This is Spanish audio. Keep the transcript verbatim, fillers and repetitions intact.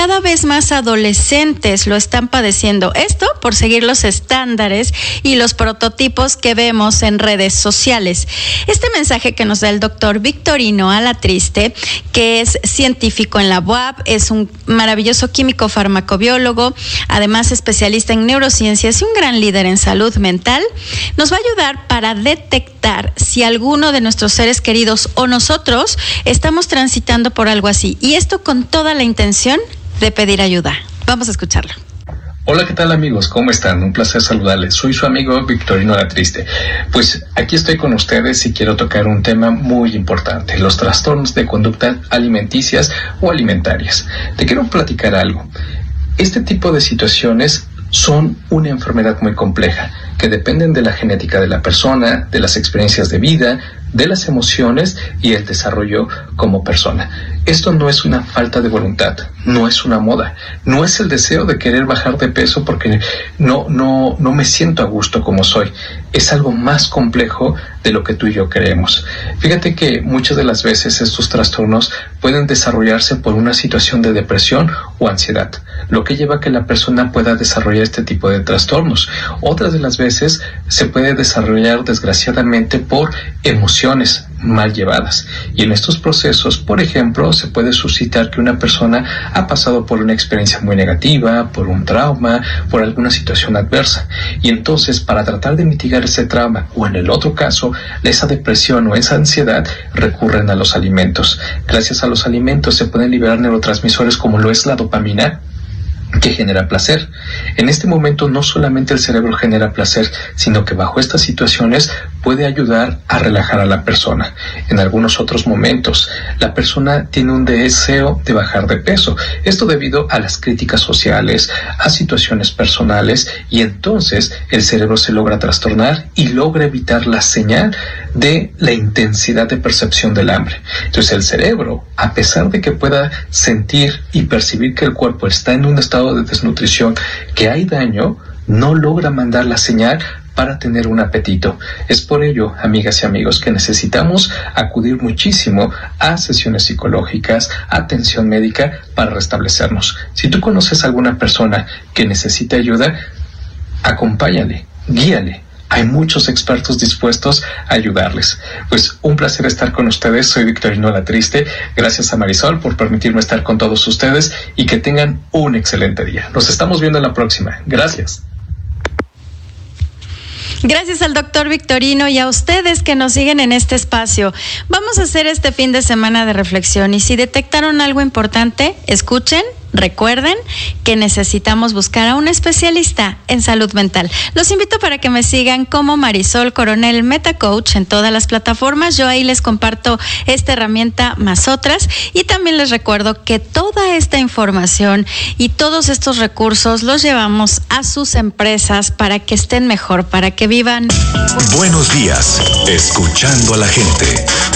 cada vez más adolescentes lo están padeciendo. Esto por seguir los estándares y los prototipos que vemos en redes sociales. Este mensaje que nos da el doctor Victorino Alatriste, que es científico en la U A P, es un maravilloso químico farmacobiólogo, además especialista en neurociencias y un gran líder en salud mental, nos va a ayudar para detectar si alguno de nuestros seres queridos o nosotros estamos transitando por algo así. Y esto con toda la intención de pedir ayuda. Vamos a escucharlo. Hola, ¿qué tal amigos? ¿Cómo están? Un placer saludarles. Soy su amigo Victorino Alatriste. Pues aquí estoy con ustedes y quiero tocar un tema muy importante, los trastornos de conducta alimenticias o alimentarias. Te quiero platicar algo. Este tipo de situaciones son una enfermedad muy compleja, que dependen de la genética de la persona, de las experiencias de vida, de las emociones y el desarrollo como persona. Esto no es una falta de voluntad, no es una moda, no es el deseo de querer bajar de peso porque no, no, no me siento a gusto como soy. Es algo más complejo de lo que tú y yo creemos. Fíjate que muchas de las veces estos trastornos pueden desarrollarse por una situación de depresión o ansiedad, lo que lleva a que la persona pueda desarrollar este tipo de trastornos. Otras de las veces se puede desarrollar desgraciadamente por emociones mal llevadas. Y en estos procesos, por ejemplo, se puede suscitar que una persona ha pasado por una experiencia muy negativa, por un trauma, por alguna situación adversa. Y entonces, para tratar de mitigar ese trauma, o en el otro caso, esa depresión o esa ansiedad, recurren a los alimentos. Gracias a los alimentos se pueden liberar neurotransmisores como lo es la dopamina, que genera placer. En este momento no solamente el cerebro genera placer, sino que bajo estas situaciones puede ayudar a relajar a la persona. En algunos otros momentos, la persona tiene un deseo de bajar de peso. Esto debido a las críticas sociales, a situaciones personales, y entonces el cerebro se logra trastornar y logra evitar la señal de la intensidad de percepción del hambre. Entonces el cerebro, a pesar de que pueda sentir y percibir que el cuerpo está en un estado de desnutrición, que hay daño, no logra mandar la señal para tener un apetito. Es por ello, amigas y amigos, que necesitamos acudir muchísimo a sesiones psicológicas, atención médica para restablecernos. Si tú conoces a alguna persona que necesita ayuda, acompáñale, guíale. Hay muchos expertos dispuestos a ayudarles. Pues un placer estar con ustedes. Soy Victorino Alatriste. Gracias a Marisol por permitirme estar con todos ustedes y que tengan un excelente día. Nos estamos viendo en la próxima. Gracias. Gracias al doctor Victorino y a ustedes que nos siguen en este espacio. Vamos a hacer este fin de semana de reflexión y si detectaron algo importante, escuchen. Recuerden que necesitamos buscar a un especialista en salud mental. Los invito para que me sigan como Marisol Coronel MetaCoach en todas las plataformas. Yo ahí les comparto esta herramienta más otras y también les recuerdo que toda esta información y todos estos recursos los llevamos a sus empresas para que estén mejor, para que vivan. Buenos días, escuchando a la gente.